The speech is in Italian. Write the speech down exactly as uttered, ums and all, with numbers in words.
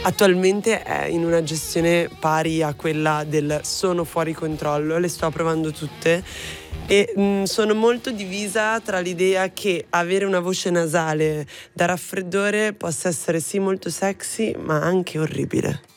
Attualmente è in una gestione pari a quella del sono fuori controllo, le sto provando tutte e mh, sono molto divisa tra l'idea che avere una voce nasale da raffreddore possa essere sì molto sexy ma anche orribile.